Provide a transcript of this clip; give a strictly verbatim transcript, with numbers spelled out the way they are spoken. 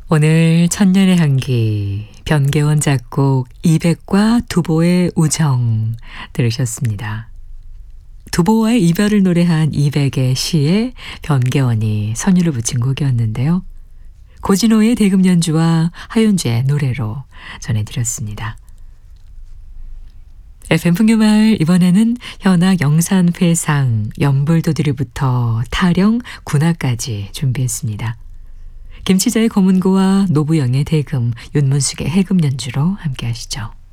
오늘 천년의 향기, 변계원 작곡 이백과 두보의 우정 들으셨습니다. 두보와의 이별을 노래한 이백의 시에 변계원이 선율을 붙인 곡이었는데요. 고진호의 대금 연주와 하윤주의 노래로 전해드렸습니다. 에프엠 풍류마을, 이번에는 현악 영산회상, 연불도두리부터 타령, 군화까지 준비했습니다. 김치자의 검은고와 노부영의 대금, 윤문숙의 해금 연주로 함께 하시죠.